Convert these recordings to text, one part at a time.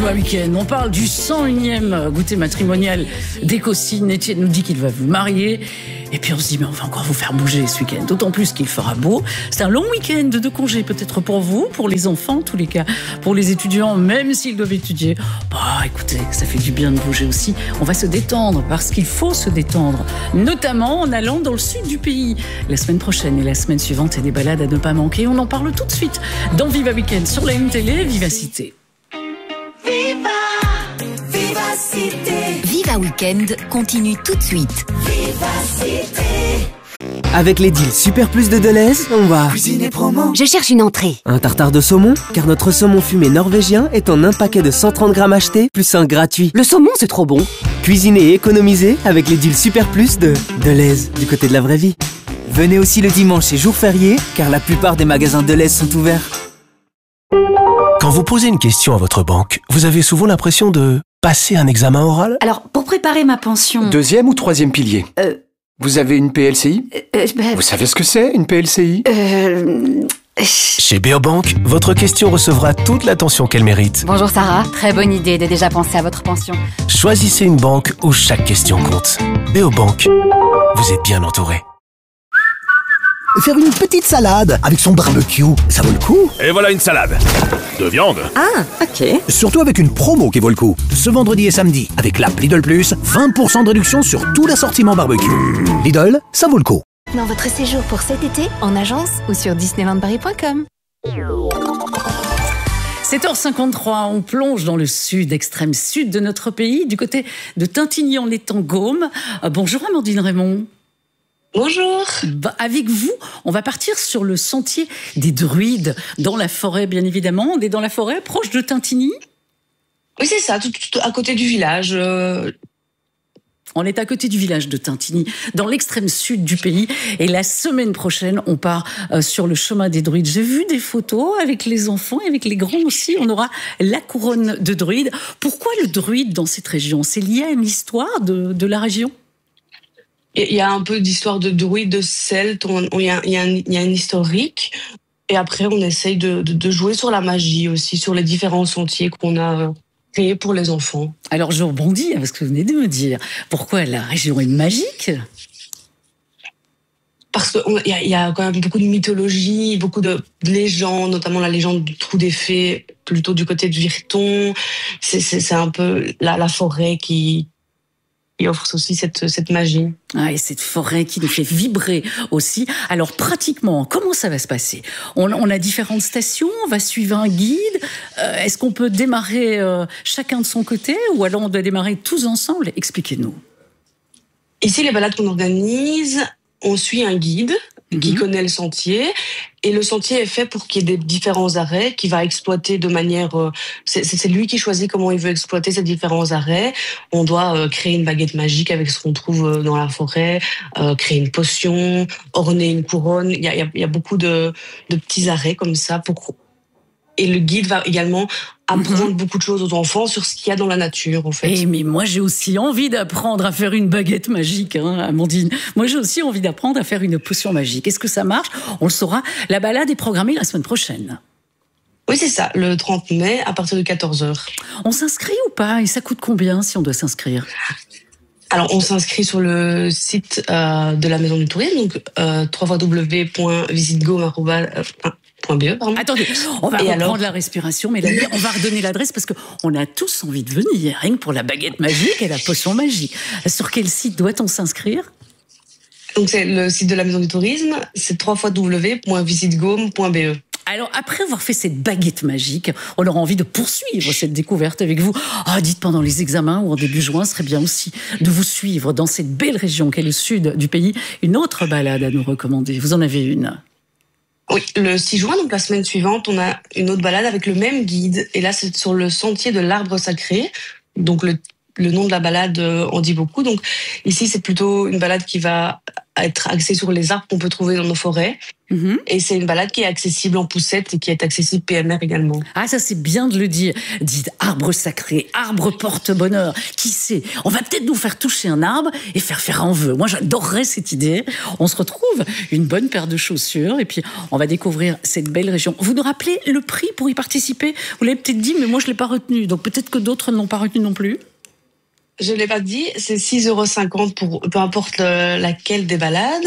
Viva Week-end, on parle du 101e goûter matrimonial d'Écosine. Étienne nous dit qu'il va vous marier. Et puis on se dit, mais on va encore vous faire bouger ce week-end. D'autant plus qu'il fera beau. C'est un long week-end de congé, peut-être pour vous, pour les enfants, en tous les cas. Pour les étudiants, même s'ils doivent étudier. Bah, écoutez, ça fait du bien de bouger aussi. On va se détendre, parce qu'il faut se détendre. Notamment en allant dans le sud du pays. La semaine prochaine et la semaine suivante, il y a des balades à ne pas manquer. On en parle tout de suite dans Viva Week-end sur la Une Télé, Vivacité. Viva Week-end continue tout de suite. Avec les deals Super Plus de Deleuze, on va Cuisine et promo. Je cherche une entrée. un tartare de saumon, car notre saumon fumé norvégien est en un paquet de 130 grammes acheté, plus un gratuit. Le saumon, c'est trop bon. Cuisiner et économiser avec les deals Super Plus de Deleuze, du côté de la vraie vie. Venez aussi le dimanche et jour férié, car la plupart des magasins Deleuze sont ouverts. Quand vous posez une question à votre banque, vous avez souvent l'impression de passer un examen oral ? Alors, pour préparer ma pension... Deuxième ou troisième pilier Vous avez une PLCI Vous savez ce que c'est, une PLCI Chez Beobank, votre question recevra toute l'attention qu'elle mérite. Bonjour Sarah, très bonne idée de déjà penser à votre pension. Choisissez une banque où chaque question compte. Beobank, vous êtes bien entouré. Faire une petite salade avec son barbecue, ça vaut le coup. Et voilà une salade. De viande. Ah, ok. Surtout avec une promo qui vaut le coup. Ce vendredi et samedi, avec l'app Lidl Plus, 20% de réduction sur tout l'assortiment barbecue. Lidl, ça vaut le coup. Dans votre séjour pour cet été, en agence ou sur disneylandparis.com. 7h53, on plonge dans le sud, extrême sud de notre pays, du côté de Tintigny-en-Étang-Gaume. Bonjour Amandine Raymond. Bonjour. Avec vous, on va partir sur le sentier des Druides, dans la forêt bien évidemment. On est dans la forêt, proche de Tintigny. Oui, c'est ça, tout à côté du village. On est à côté du village de Tintigny, dans l'extrême sud du pays. Et la semaine prochaine, on part sur le chemin des Druides. J'ai vu des photos avec les enfants et avec les grands aussi. On aura la couronne de Druides. Pourquoi le Druide dans cette région ? C'est lié à une histoire de la région ? Il y a un peu d'histoire de druides, de celtes, il y a un historique. Et après, on essaye de jouer sur la magie aussi, sur les différents sentiers qu'on a créés pour les enfants. Alors, je rebondis à ce que vous venez de me dire. Pourquoi la région est magique ? Parce qu'il y a quand même beaucoup de mythologie, beaucoup de légendes, notamment la légende du Trou des Fées, plutôt du côté de Virton. C'est un peu la forêt qui offre aussi cette magie. Ah, et cette forêt qui nous fait vibrer aussi. Alors pratiquement, comment ça va se passer ? On a différentes stations, on va suivre un guide. Est-ce qu'on peut démarrer chacun de son côté ou alors on doit démarrer tous ensemble ? Expliquez-nous. Ici, les balades qu'on organise, on suit un guide qui connaît le sentier. Et le sentier est fait pour qu'il y ait des différents arrêts qu'il va exploiter de manière... C'est lui qui choisit comment il veut exploiter ces différents arrêts. On doit créer une baguette magique avec ce qu'on trouve dans la forêt, créer une potion, orner une couronne. Il y a beaucoup de petits arrêts comme ça. Et le guide va également apprendre beaucoup de choses aux enfants sur ce qu'il y a dans la nature, en fait. Mais moi, j'ai aussi envie d'apprendre à faire une baguette magique, hein, Amandine. Moi, j'ai aussi envie d'apprendre à faire une potion magique. Est-ce que ça marche ? On le saura. La balade est programmée la semaine prochaine. Oui, c'est ça, le 30 mai, à partir de 14h. On s'inscrit ou pas ? Et ça coûte combien si on doit s'inscrire ? Alors, on s'inscrit sur le site de la Maison du Tourisme, donc www.visitgaume.be. Attendez, on va reprendre la respiration, Mélanie. On va redonner l'adresse parce qu'on a tous envie de venir, rien que pour la baguette magique et la potion magique. Sur quel site doit-on s'inscrire ? Donc, c'est le site de la Maison du Tourisme, c'est www.visitgaume.be. Alors, après avoir fait cette baguette magique, on aura envie de poursuivre cette découverte avec vous. Dites pendant les examens ou en début juin, ce serait bien aussi de vous suivre dans cette belle région qu'est le sud du pays. Une autre balade à nous recommander. Vous en avez une ? Oui, le 6 juin, donc la semaine suivante, on a une autre balade avec le même guide. Et là, c'est sur le sentier de l'arbre sacré. Donc, le nom de la balade en dit beaucoup. Donc ici, c'est plutôt une balade qui va être axée sur les arbres qu'on peut trouver dans nos forêts. Et c'est une balade qui est accessible en poussette et qui est accessible PMR également. Ah, ça c'est bien de le dire. Dites arbre sacré, arbre porte-bonheur. Qui sait? On va peut-être nous faire toucher un arbre et faire un vœu. Moi, j'adorerais cette idée. On se retrouve, une bonne paire de chaussures, et puis on va découvrir cette belle région. Vous nous rappelez le prix pour y participer? Vous l'avez peut-être dit, mais moi je l'ai pas retenu. Donc peut-être que d'autres n'ont pas retenu non plus. Je ne l'ai pas dit, c'est 6,50 € pour peu importe laquelle des balades.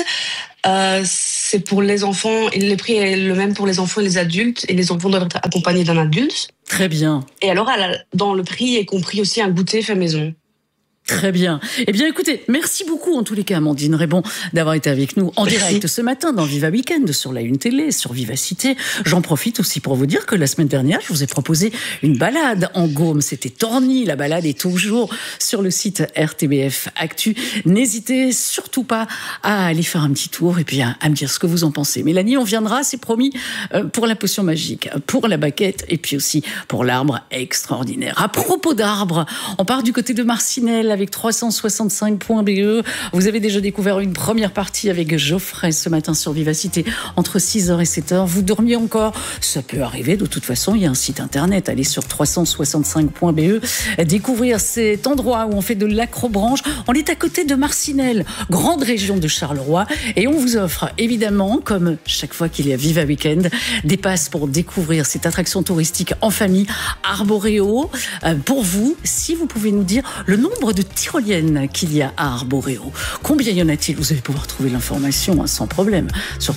C'est pour les enfants, et le prix est le même pour les enfants et les adultes, et les enfants doivent être accompagnés d'un adulte. Très bien. Et alors, dans le prix est compris aussi un goûter fait maison. Très bien. Eh bien, écoutez, merci beaucoup en tous les cas, Amandine Rébon, d'avoir été avec nous en direct ce matin dans Viva Weekend sur la Une Télé, sur Vivacité. J'en profite aussi pour vous dire que la semaine dernière, je vous ai proposé une balade en Gaume. C'était Torny. La balade est toujours sur le site RTBF Actu. N'hésitez surtout pas à aller faire un petit tour et puis à me dire ce que vous en pensez. Mélanie, on viendra, c'est promis, pour la potion magique, pour la baguette et puis aussi pour l'arbre extraordinaire. À propos d'arbres, on part du côté de Marcinelle avec 365.be. Vous avez déjà découvert une première partie avec Geoffrey ce matin sur Vivacité entre 6h et 7h. Vous dormiez encore? Ça peut arriver. De toute façon, il y a un site internet. Allez sur 365.be. Découvrir cet endroit où on fait de l'acrobranche. On est à côté de Marcinelle, grande région de Charleroi. Et on vous offre évidemment, comme chaque fois qu'il y a Viva Weekend, des passes pour découvrir cette attraction touristique en famille, Arboréo. Pour vous, si vous pouvez nous dire le nombre de tyroliennes qu'il y a à Arboréo. Combien y en a-t-il? Vous allez pouvoir trouver l'information sans problème sur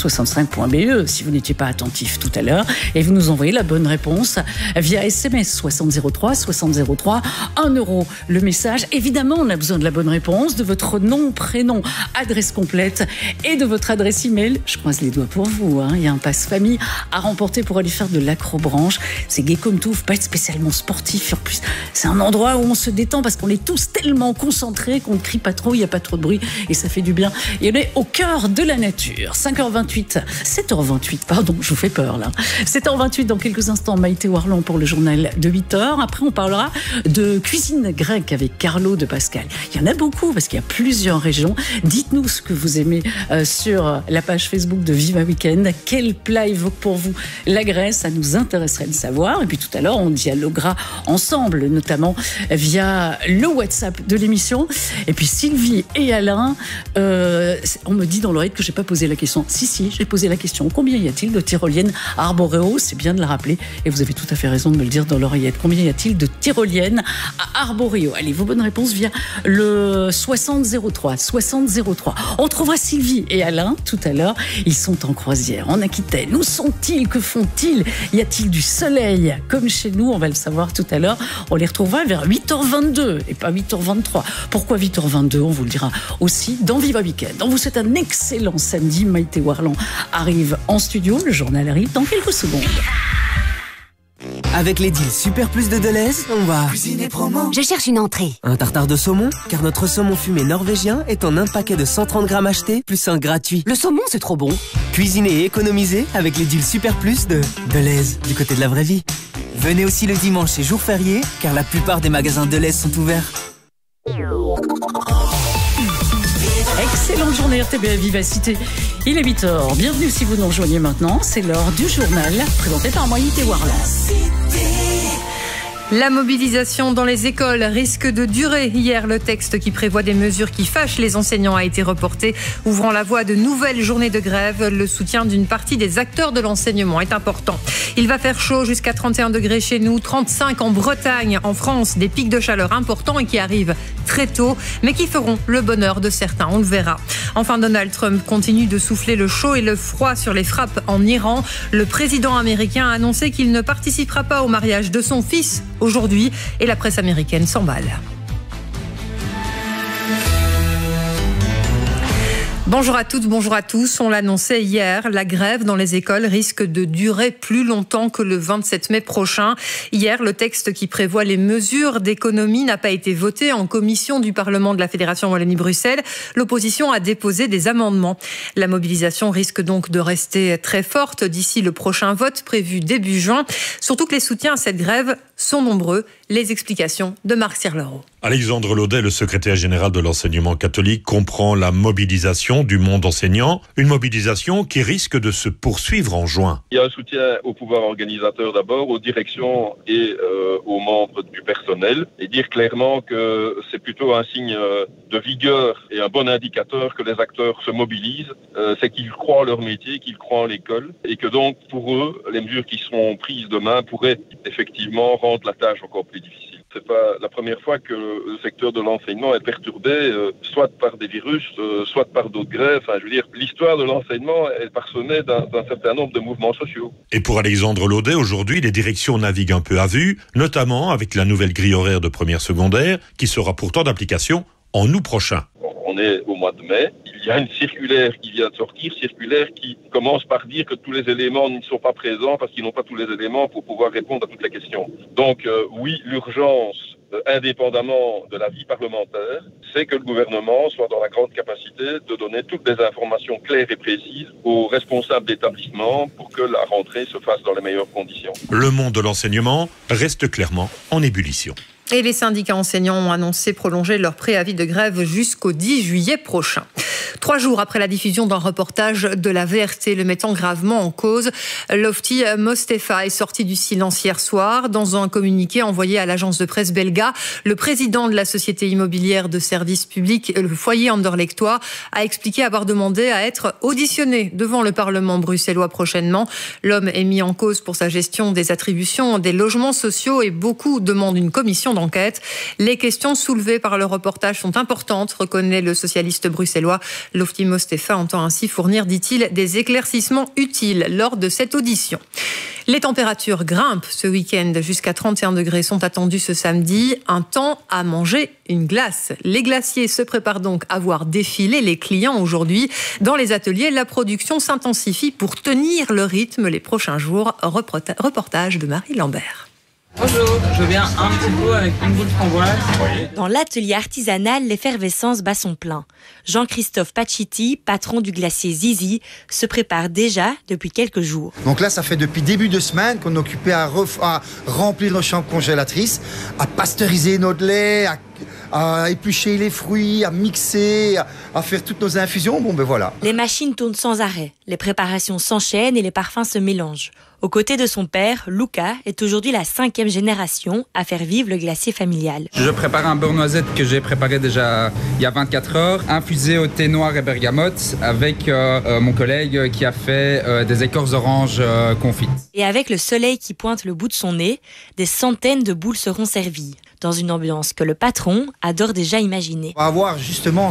365.be si vous n'étiez pas attentif tout à l'heure. Et vous nous envoyez la bonne réponse via SMS 6003 6003, 1 € le message. Évidemment, on a besoin de la bonne réponse, de votre nom, prénom, adresse complète et de votre adresse email. Je croise les doigts pour vous. Il y a un passe famille à remporter pour aller faire de l'acrobranche. C'est gai comme tout, faut pas être spécialement sportif. En plus, c'est un endroit où on se détend parce qu'on est tous tellement concentrés qu'on ne crie pas trop, il n'y a pas trop de bruit et ça fait du bien. Et on est au cœur de la nature. 7h28, pardon, je vous fais peur là. 7h28 dans quelques instants, Maïté Warlan pour le journal de 8h. Après, on parlera de cuisine grecque avec Carlo de Pascal. Il y en a beaucoup parce qu'il y a plusieurs régions. Dites-nous ce que vous aimez sur la page Facebook de Viva Weekend. Quel plat évoque pour vous la Grèce? Ça nous intéresserait de savoir. Et puis tout à l'heure, on dialoguera ensemble, notamment via le WhatsApp de l'émission. Et puis Sylvie et Alain, on me dit dans l'oreille que j'ai pas posé la question. Si, j'ai posé la question. Combien y a-t-il de tyroliennes à Arboréo? C'est bien de la rappeler. Et vous avez tout à fait raison de me le dire dans l'oreillette. Combien y a-t-il de tyroliennes à Arboréo? Allez, vos bonnes réponses via le 6003. On trouvera Sylvie et Alain tout à l'heure. Ils sont en croisière en Aquitaine. Où sont-ils? Que font-ils? Y a-t-il du soleil comme chez nous? On va le savoir tout à l'heure. On les retrouvera vers 8h22 et pas 8h23. Pourquoi 8h22? On vous le dira aussi dans Viva Weekend. On vous souhaite un excellent samedi. Maïté Warlan arrive en studio. Le journal arrive dans quelques secondes. Avec les deals Super Plus de Deleuze, on va cuisiner promo. Je cherche une entrée. Un tartare de saumon, car notre saumon fumé norvégien est en un paquet de 130 grammes acheté, plus un gratuit. Le saumon, c'est trop bon. Cuisiner et économiser avec les deals Super Plus de Deleuze, du côté de la vraie vie. Venez aussi le dimanche et jour férié, car la plupart des magasins Deleuze sont ouverts. Excellente journée RTBF Vivacité. Il est 8h. Bienvenue si vous nous rejoignez maintenant. C'est l'heure du journal présenté par Maïté Warlan. La mobilisation dans les écoles risque de durer. Hier, le texte qui prévoit des mesures qui fâchent les enseignants a été reporté, ouvrant la voie à de nouvelles journées de grève. Le soutien d'une partie des acteurs de l'enseignement est important. Il va faire chaud jusqu'à 31 degrés chez nous, 35 en Bretagne, en France. Des pics de chaleur importants et qui arrivent très tôt, mais qui feront le bonheur de certains, on le verra. Enfin, Donald Trump continue de souffler le chaud et le froid sur les frappes en Iran. Le président américain a annoncé qu'il ne participera pas au mariage de son fils aujourd'hui et la presse américaine s'emballe. Bonjour à toutes, bonjour à tous. On l'annonçait hier, la grève dans les écoles risque de durer plus longtemps que le 27 mai prochain. Hier, le texte qui prévoit les mesures d'économie n'a pas été voté en commission du Parlement de la Fédération Wallonie-Bruxelles. L'opposition a déposé des amendements. La mobilisation risque donc de rester très forte d'ici le prochain vote prévu début juin. Surtout que les soutiens à cette grève sont nombreux. Les explications de Marc Sirleroux. Alexandre Laudet, le secrétaire général de l'enseignement catholique, comprend la mobilisation du monde enseignant, une mobilisation qui risque de se poursuivre en juin. Il y a un soutien au pouvoir organisateur d'abord, aux directions et aux membres du personnel, et dire clairement que c'est plutôt un signe de vigueur et un bon indicateur que les acteurs se mobilisent, c'est qu'ils croient en leur métier, qu'ils croient en l'école, et que donc pour eux, les mesures qui seront prises demain pourraient effectivement rendre la tâche encore plus difficile. C'est pas la première fois que le secteur de l'enseignement est perturbé, soit par des virus, soit par d'autres grèves. Enfin, je veux dire, l'histoire de l'enseignement est parsemée d'un certain nombre de mouvements sociaux. Et pour Alexandre Laudet, aujourd'hui, les directions naviguent un peu à vue, notamment avec la nouvelle grille horaire de première secondaire, qui sera pourtant d'application en août prochain. On est au mois de mai. Il y a une circulaire qui vient de sortir, circulaire qui commence par dire que tous les éléments ne sont pas présents parce qu'ils n'ont pas tous les éléments pour pouvoir répondre à toutes les questions. Donc oui, l'urgence, indépendamment de l'avis parlementaire, c'est que le gouvernement soit dans la grande capacité de donner toutes les informations claires et précises aux responsables d'établissement pour que la rentrée se fasse dans les meilleures conditions. Le monde de l'enseignement reste clairement en ébullition. Et les syndicats enseignants ont annoncé prolonger leur préavis de grève jusqu'au 10 juillet prochain. 3 jours après la diffusion d'un reportage de la VRT le mettant gravement en cause, Lofty Mostefa est sorti du silence hier soir. Dans un communiqué envoyé à l'agence de presse belga, le président de la société immobilière de services publics, le foyer Anderlechtois, a expliqué avoir demandé à être auditionné devant le Parlement bruxellois prochainement. L'homme est mis en cause pour sa gestion des attributions des logements sociaux et beaucoup demandent une commission d'enquête. Les questions soulevées par le reportage sont importantes, reconnaît le socialiste bruxellois. Lofty Mostefa entend ainsi fournir, dit-il, des éclaircissements utiles lors de cette audition. Les températures grimpent ce week-end. Jusqu'à 31 degrés sont attendus ce samedi. Un temps à manger une glace. Les glaciers se préparent donc à voir défiler les clients aujourd'hui. Dans les ateliers, la production s'intensifie pour tenir le rythme les prochains jours. Reportage de Marie Lambert. Bonjour, je veux bien un petit pot avec une boule de framboise. Dans l'atelier artisanal, l'effervescence bat son plein. Jean-Christophe Pachiti, patron du glacier Zizi, se prépare déjà depuis quelques jours. Donc là, ça fait depuis début de semaine qu'on est occupé à remplir nos chambres congélatrices, à pasteuriser notre lait, à éplucher les fruits, à mixer, à faire toutes nos infusions. Bon, ben voilà. Les machines tournent sans arrêt, les préparations s'enchaînent et les parfums se mélangent. Aux côtés de son père, Luca est aujourd'hui la 5e génération à faire vivre le glacier familial. Je prépare un beurre noisette que j'ai préparé déjà il y a 24 heures, infusé au thé noir et bergamote avec mon collègue qui a fait des écorces oranges confites. Et avec le soleil qui pointe le bout de son nez, des centaines de boules seront servies, dans une ambiance que le patron adore déjà imaginer. On va avoir justement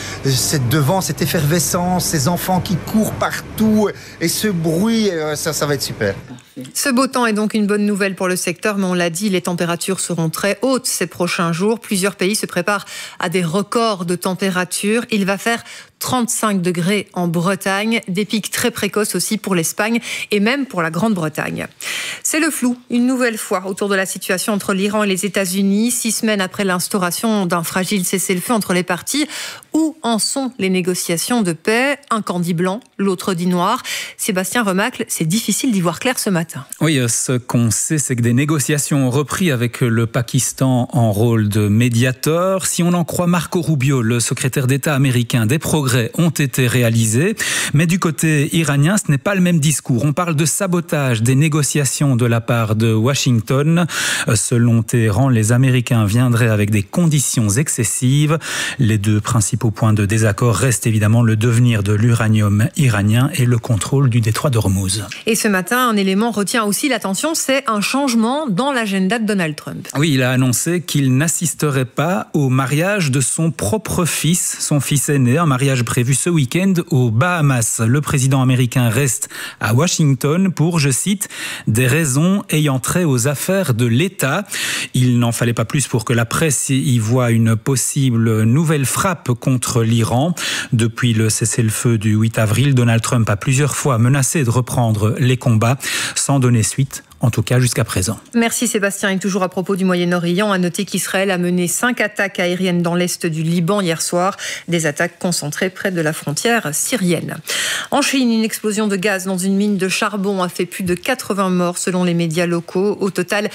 cette effervescence, ces enfants qui courent partout et ce bruit, ça va être super. Ce beau temps est donc une bonne nouvelle pour le secteur, mais on l'a dit, les températures seront très hautes ces prochains jours. Plusieurs pays se préparent à des records de température. Il va faire 35 degrés en Bretagne, des pics très précoces aussi pour l'Espagne et même pour la Grande-Bretagne. C'est le flou, une nouvelle fois, autour de la situation entre l'Iran et les États-Unis, 6 semaines après l'instauration d'un fragile cessez-le-feu entre les parties. Où en sont les négociations de paix? Un camp dit blanc, l'autre dit noir. Sébastien Remacle, c'est difficile d'y voir clair ce matin. Oui, ce qu'on sait, c'est que des négociations ont repris avec le Pakistan en rôle de médiateur. Si on en croit Marco Rubio, le secrétaire d'État américain, des progrès ont été réalisés. Mais du côté iranien, ce n'est pas le même discours. On parle de sabotage des négociations de la part de Washington. Selon Téhéran, les Américains viendraient avec des conditions excessives. Les deux principaux points de désaccord restent évidemment le devenir de l'uranium iranien et le contrôle du détroit d'Ormuz. Et ce matin, un élément retient aussi l'attention, c'est un changement dans l'agenda de Donald Trump. Oui, il a annoncé qu'il n'assisterait pas au mariage de son propre fils, son fils aîné, un mariage prévu ce week-end aux Bahamas. Le président américain reste à Washington pour, je cite, des raisons ayant trait aux affaires de l'État. Il n'en fallait pas plus pour que la presse y voie une possible nouvelle frappe contre l'Iran. Depuis le cessez-le-feu du 8 avril, Donald Trump a plusieurs fois menacé de reprendre les combats. Sans donner suite, en tout cas jusqu'à présent. Merci Sébastien. Et toujours à propos du Moyen-Orient, à noter qu'Israël a mené 5 attaques aériennes dans l'est du Liban hier soir, des attaques concentrées près de la frontière syrienne. En Chine, une explosion de gaz dans une mine de charbon a fait plus de 80 morts selon les médias locaux. Au total,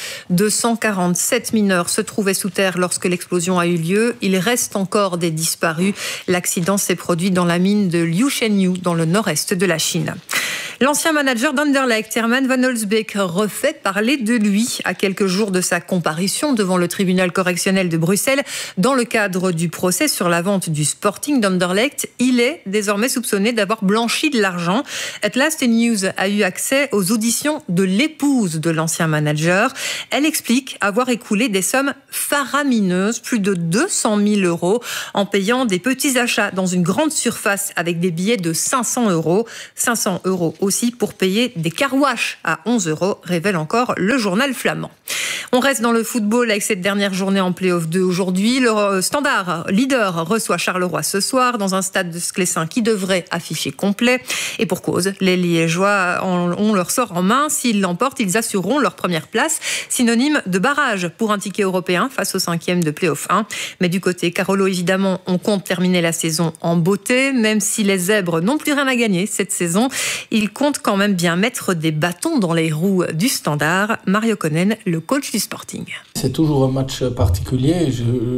247 mineurs se trouvaient sous terre lorsque l'explosion a eu lieu. Il reste encore des disparus. L'accident s'est produit dans la mine de Liushenyu, dans le nord-est de la Chine. L'ancien manager d'Anderlecht, Herman van Holzbeek, refait parler de lui à quelques jours de sa comparution devant le tribunal correctionnel de Bruxelles. Dans le cadre du procès sur la vente du Sporting d'Anderlecht, il est désormais soupçonné d'avoir blanchi de l'argent. At News a eu accès aux auditions de l'épouse de l'ancien manager. Elle explique avoir écoulé des sommes faramineuses, plus de 200 000 €, en payant des petits achats dans une grande surface avec des billets de 500 €. 500 € aussi pour payer des car-wash à 11 €, révèle encore le journal flamand. On reste dans le football avec cette dernière journée en play-off 2 aujourd'hui. Le Standard, leader, reçoit Charleroi ce soir dans un stade de Sclessin qui devrait afficher complet. Et pour cause, les Liégeois ont leur sort en main. S'ils l'emportent, ils assureront leur première place, synonyme de barrage pour un ticket européen face au 5e de play-off 1. Mais du côté Carolo, évidemment, on compte terminer la saison en beauté. Même si les Zèbres n'ont plus rien à gagner cette saison, ils comptent quand même bien mettre des bâtons dans les roues du Standard. Mario Konen, le coach du Sporting. C'est toujours un match particulier.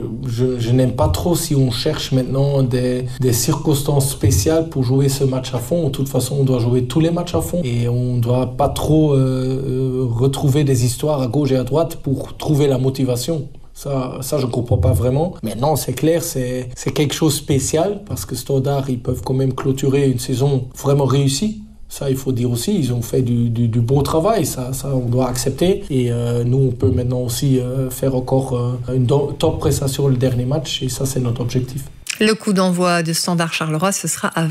Je n'aime pas trop si on cherche maintenant des circonstances spéciales pour jouer ce match à fond. De toute façon, on doit jouer tous les matchs à fond et on ne doit pas trop retrouver des histoires à gauche et à droite pour trouver la motivation. Ça, je ne comprends pas vraiment. Maintenant, c'est clair, c'est quelque chose de spécial parce que Standard, ils peuvent quand même clôturer une saison vraiment réussie. Ça, il faut dire aussi, ils ont fait du bon travail, ça on doit accepter. Et nous, on peut maintenant aussi faire encore une top prestation le dernier match, et ça, c'est notre objectif. Le coup d'envoi de Standard Charleroi, ce sera à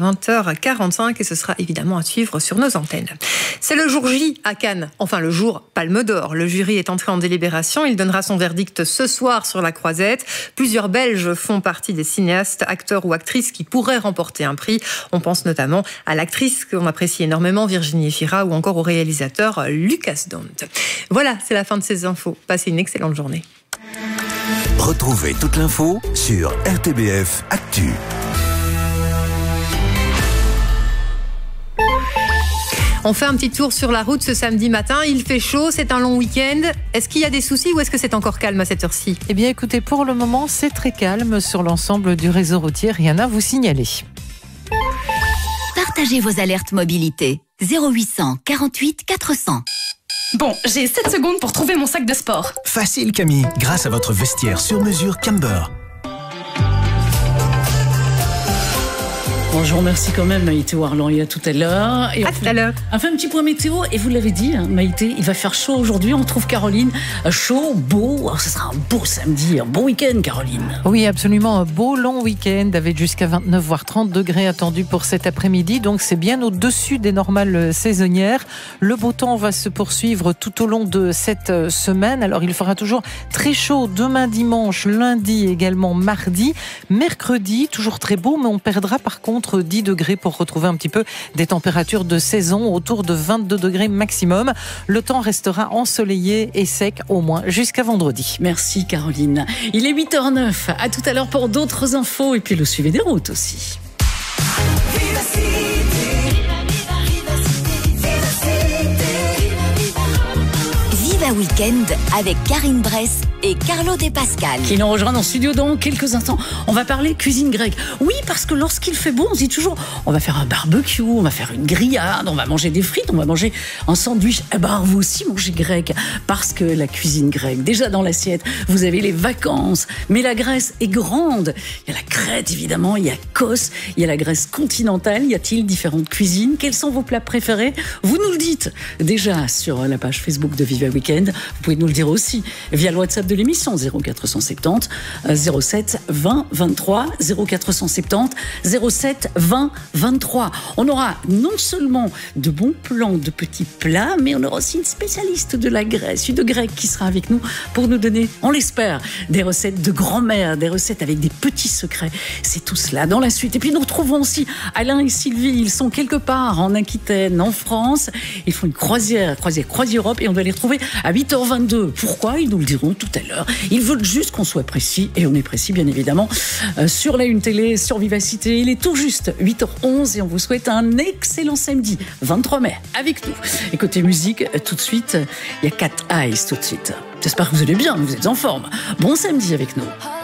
20h45 et ce sera évidemment à suivre sur nos antennes. C'est le jour J à Cannes, enfin le jour Palme d'Or. Le jury est entré en délibération, il donnera son verdict ce soir sur la Croisette. Plusieurs Belges font partie des cinéastes, acteurs ou actrices qui pourraient remporter un prix. On pense notamment à l'actrice qu'on apprécie énormément, Virginie Efira, ou encore au réalisateur Lucas Dont. Voilà, c'est la fin de ces infos. Passez une excellente journée. Retrouvez toute l'info sur RTBF Actu. On fait un petit tour sur la route ce samedi matin. Il fait chaud, c'est un long week-end. Est-ce qu'il y a des soucis ou est-ce que c'est encore calme à cette heure-ci ? Eh bien, écoutez, pour le moment, c'est très calme sur l'ensemble du réseau routier. Rien à vous signaler. Partagez vos alertes mobilité. 0800 48 400. Bon, j'ai 7 secondes pour trouver mon sac de sport. Facile Camille, grâce à votre vestiaire sur mesure Camber. Bonjour, merci quand même Maïté Warlan, il y a tout à l'heure. Et à tout à l'heure. On fait un petit point météo, et vous l'avez dit, hein, Maïté, il va faire chaud aujourd'hui. On trouve Caroline chaud, beau. Alors, ce sera un beau samedi, un beau week-end, Caroline. Oui, absolument, un beau long week-end avec jusqu'à 29 voire 30 degrés attendus pour cet après-midi. Donc, c'est bien au-dessus des normales saisonnières. Le beau temps va se poursuivre tout au long de cette semaine. Alors, il fera toujours très chaud demain dimanche, lundi également mardi. Mercredi, toujours très beau, mais on perdra par contre 10 degrés pour retrouver un petit peu des températures de saison autour de 22 degrés maximum. Le temps restera ensoleillé et sec au moins jusqu'à vendredi. Merci Caroline. Il est 8h09. À tout à l'heure pour d'autres infos et puis le suivi des routes aussi. Viva Weekend avec Karine Bress et Carlo De Pascal. Qui nous rejoignent en studio dans quelques instants. On va parler cuisine grecque. Oui, parce que lorsqu'il fait beau, on se dit toujours, on va faire un barbecue, on va faire une grillade, on va manger des frites, on va manger un sandwich. Eh ben, vous aussi mangez grec. Parce que la cuisine grecque, déjà dans l'assiette, vous avez les vacances. Mais la Grèce est grande. Il y a la Crète, évidemment, il y a Kos, il y a la Grèce continentale. Y a-t-il différentes cuisines ? Quels sont vos plats préférés ? Vous nous le dites déjà sur la page Facebook de Viva Weekend. Vous pouvez nous le dire aussi via le WhatsApp de l'émission 0470 07 20 23 0470 07 20 23. On aura non seulement de bons plans de petits plats, mais on aura aussi une spécialiste de la Grèce, une grecque qui sera avec nous pour nous donner, on l'espère, des recettes de grand-mère, des recettes avec des petits secrets. C'est tout cela dans la suite. Et puis nous retrouvons aussi Alain et Sylvie. Ils sont quelque part en Aquitaine, en France. Ils font une croisière Europe et on va les retrouver à 8h22. Pourquoi? Ils nous le diront tout à l'heure. Ils veulent juste qu'on soit précis et on est précis bien évidemment sur la Une Télé, sur Vivacité. Il est tout juste 8h11 et on vous souhaite un excellent samedi 23 mai avec nous. Et côté musique, tout de suite, il y a Cat Eyes tout de suite. J'espère que vous allez bien, vous êtes en forme. Bon samedi avec nous.